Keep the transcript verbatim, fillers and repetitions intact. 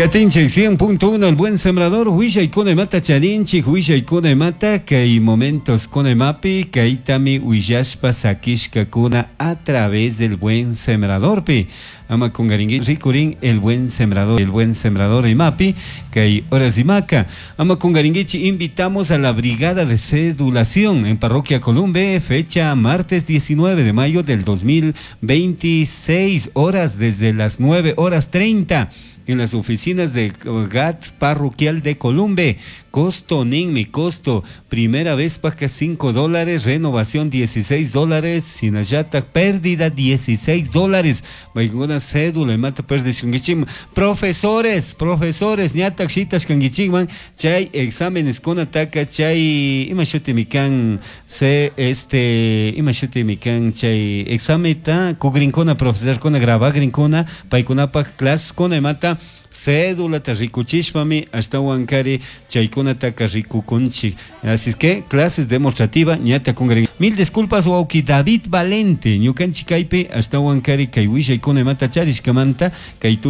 Catinche cien punto uno, el buen sembrador, Huisha y Cone Mata Charinchi, Huisha y Cone Mata, que hay momentos Cone Mapi, que hay tami Huishashpa Sakishka Kuna a través del buen sembrador, pi. Ama con Garingui Ricurín, el buen sembrador, el buen sembrador y Mapi, que hay horas y maca. Ama con Garinguichi, invitamos a la brigada de cedulación en Parroquia Columbe, fecha martes diecinueve de mayo del dos mil veintiséis, horas desde las nueve horas treinta. En las oficinas de G A T parroquial de Columbe. Costo, Ninmi, costo, primera vez paga cinco dólares, renovación dieciséis dólares, Sinayata, pérdida dieciséis dólares. Una cédula, mata pérdida, profesores, profesores, ñata, xitas, kangichigman, chay exámenes con ataca, chay, imashute mikan, se, este, imashute mikan, chay, exameta, kugrincona, profesor, con graba, grincona, paikunapa, class, con mata, cédula tarricuchishpami hasta huancari chaykuna tacarricucunchi. Así es que clases demostrativa ñata con mil disculpas wauki David Valente ñucanchi kaipe hasta huancari kaiwisha y con mata charishkamanta kaitu